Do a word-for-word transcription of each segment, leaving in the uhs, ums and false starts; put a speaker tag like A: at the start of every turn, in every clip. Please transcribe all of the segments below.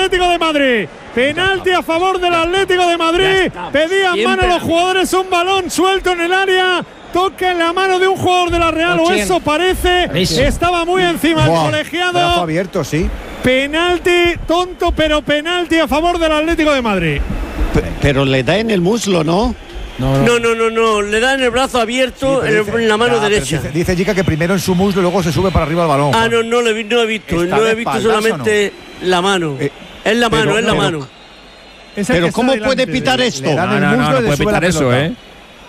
A: Atlético de Madrid. Penalti a favor del Atlético de Madrid. Pedían mano los jugadores, un balón suelto en el área. Toca en la mano de un jugador de la Real, o eso parece. Estaba muy encima el colegiado.
B: Brazo abierto, sí.
A: Penalti, tonto, pero penalti a favor del Atlético de Madrid.
C: Pero le da en el muslo, ¿no?
D: No, no, no, no, no. Le da en el brazo abierto, sí, en, dice, en la mano ya, derecha.
B: Dice, dice Jica que primero en su muslo y luego se sube para arriba al balón.
D: Ah, no, no, no, no he visto. No he visto solamente no? la mano. Eh, es la mano, pero, es la pero, mano.
C: Pero ¿cómo puede pitar
B: le,
C: esto?
B: Le dan
E: no,
B: el
E: no,
B: muslo
E: no, no,
B: y le
E: puede
B: sube
E: pitar
B: la
E: eso, ¿eh?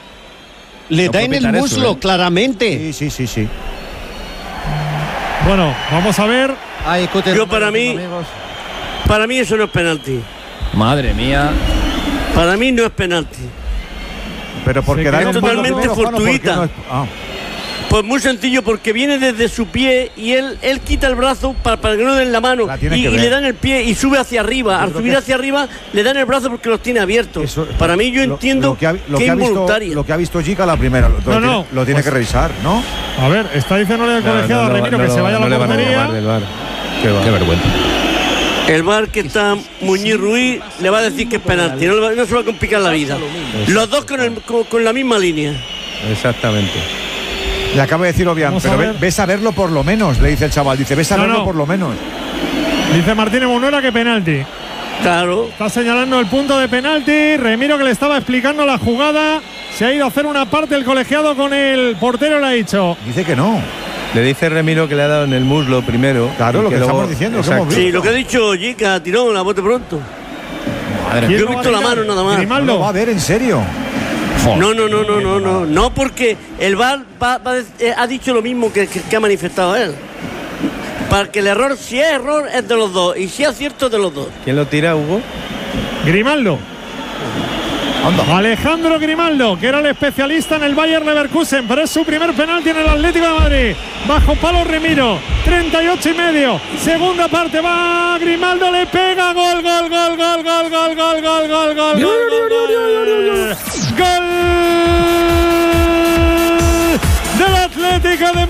C: Le
E: no
C: da en el muslo, eso, ¿eh? Claramente.
B: Sí, sí, sí, sí.
A: Bueno, vamos a ver.
D: Ay, Yo para mí, amigos. para mí eso no es penalti.
E: Madre mía.
D: Para mí no es penalti.
B: Pero porque
D: es totalmente fortuita. No es... ah. Pues muy sencillo, porque viene desde su pie y él, él quita el brazo para, para que no den la mano la y, y le dan el pie y sube hacia arriba. Al subir hacia arriba le dan el brazo porque los tiene abiertos. Eso, para mí yo lo, entiendo lo que, ha, lo que, que es involuntaria.
B: Lo que ha visto Jica la primera, lo, no, no, tiene, lo tiene pues, que revisar, ¿no?
A: A ver, está diciéndole al colegiado no, no, a Remiro no, que no, se vaya no, a la portería.
E: Qué, Qué vergüenza.
D: El V A R que está Muñiz Ruiz le va a decir que es penalti, no, no se va a complicar la vida. Los dos con, el, con, con la misma línea.
E: Exactamente.
B: Le acabo de decir Obián, pero ve, ves a verlo por lo menos, le dice el chaval. Dice, ves a no, verlo no. por lo menos.
A: Dice Martínez Munuera que penalti.
D: Claro.
A: Está señalando el punto de penalti. Remiro, que le estaba explicando la jugada, se ha ido a hacer una parte el colegiado con el portero, le ha dicho.
B: Dice que no.
E: Le dice Remiro que le ha dado en el muslo primero.
B: Claro, lo que, que luego, estamos diciendo. Lo que
D: sí, lo que ha dicho Jica, tiró la bote pronto.
A: Madre
D: Yo he visto la mano nada más.
B: No lo va a ver, en serio.
D: No, no, no, no, no, no, no, porque el V A R va, va, eh, ha dicho lo mismo que, que, que ha manifestado él. Para que el error, si es error, es de los dos, y si es cierto, es de los dos.
E: ¿Quién lo tira, Hugo?
A: Grimaldo. Anda. Alejandro Grimaldo, que era el especialista en el Bayer Leverkusen, pero es su primer penalti en el Atlético de Madrid. Bajo palo Remiro, treinta y ocho y medio. Segunda parte, va Grimaldo, le pega, gol, gol, gol, gol, gol, gol, gol, gol, gol, gol, gol, gol del Atlético de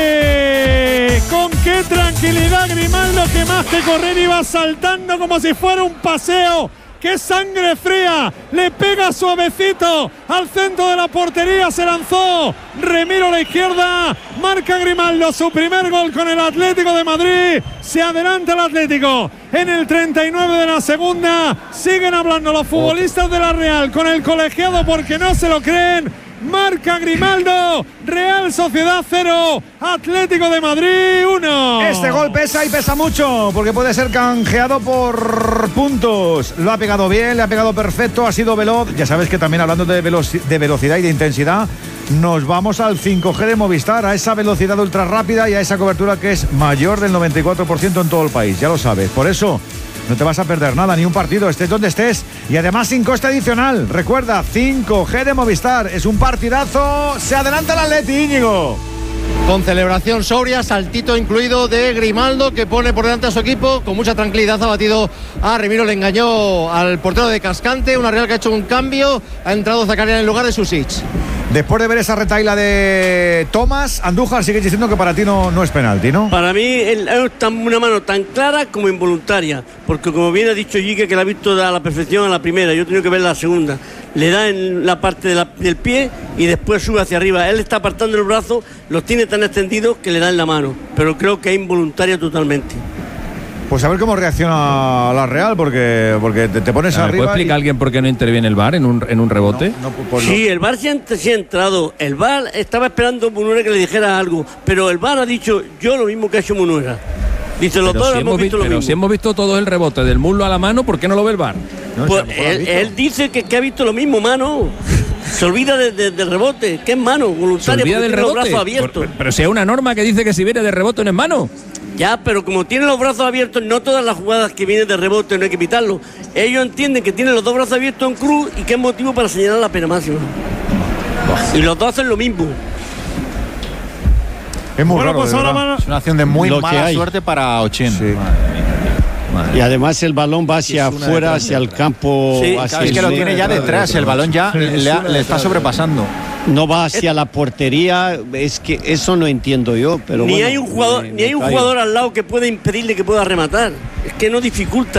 A: Madrid. Con qué tranquilidad Grimaldo, que más que correr iba saltando como si fuera un paseo. ¡Qué sangre fría! Le pega suavecito al centro de la portería, se lanzó Remiro a la izquierda, marca Grimaldo su primer gol con el Atlético de Madrid, se adelanta el Atlético en el treinta y nueve de la segunda. Siguen hablando los futbolistas de la Real con el colegiado porque no se lo creen. Marca Grimaldo, Real Sociedad cero, Atlético de Madrid uno.
B: Este gol pesa y pesa mucho porque puede ser canjeado por puntos. Lo ha pegado bien, le ha pegado perfecto, ha sido veloz. Ya sabes que también hablando de, veloci- de velocidad y de intensidad, nos vamos al cinco G de Movistar, a esa velocidad ultra rápida y a esa cobertura que es mayor del noventa y cuatro por ciento en todo el país, ya lo sabes. Por eso no te vas a perder nada, ni un partido, estés donde estés. Y además sin coste adicional. Recuerda, cinco G de Movistar. Es un partidazo. Se adelanta el Atleti, Íñigo.
F: Con celebración sobria, saltito incluido de Grimaldo, que pone por delante a su equipo. Con mucha tranquilidad ha batido a Remiro, le engañó al portero de Cascante. Una Real que ha hecho un cambio. Ha entrado Zakaria en el lugar de Susic.
B: Después de ver esa retaila de Tomás, Andújar sigue diciendo que para ti no, no es penalti, ¿no?
D: Para mí es una mano tan clara como involuntaria, porque como bien ha dicho Jique, que la ha visto a la perfección a la primera, yo he tenido que ver la segunda. Le da en la parte de la, del pie y después sube hacia arriba. Él está apartando el brazo, los tiene tan extendidos que le da en la mano, pero creo que es involuntaria totalmente.
B: Pues a ver cómo reacciona la Real, porque, porque te, te pones
E: ¿Me
B: arriba.
E: ¿Puede explicar
B: y...
E: alguien por qué no interviene el V A R en un, en un rebote?
B: No, no, pues
D: sí, no. El V A R sí ha, sí ha entrado. El V A R estaba esperando a Munuera que le dijera algo, pero el V A R ha dicho yo lo mismo que ha hecho Munuera. Dice, los
E: pero
D: dos
E: si
D: hemos visto lo
E: pero
D: mismo.
E: si hemos visto todo el rebote del muslo a la mano, ¿por qué no lo ve el V A R?
D: No, pues él, él dice que, que ha visto lo mismo, mano. Se olvida de, de, del rebote, que es mano, voluntaria.
E: Se olvida del rebote. Los brazos abiertos. Por, pero si hay una norma que dice que si viene de rebote no es mano.
D: Ya, pero como tiene los brazos abiertos, no todas las jugadas que vienen de rebote no hay que pitarlo. Ellos entienden que tienen los dos brazos abiertos en cruz y que es motivo para señalar la pena máxima. Y los dos hacen lo mismo.
B: Es muy
A: bueno,
B: raro,
A: pues ahora van a...
B: es una acción de muy
C: Lo
B: mala
C: hay.
B: suerte para Ochín. Sí.
C: Y además el balón va hacia afuera, hacia el campo.
D: Sí,
C: hacia
B: es que lo tiene ya detrás, el balón ya sí, le, ha, le está sobrepasando.
C: No va hacia la portería, es que eso no entiendo yo. Pero
D: ni
C: bueno,
D: hay un jugador,
C: me,
D: ni hay un
C: me
D: jugador al lado que pueda impedirle que pueda rematar. Es que no dificulta.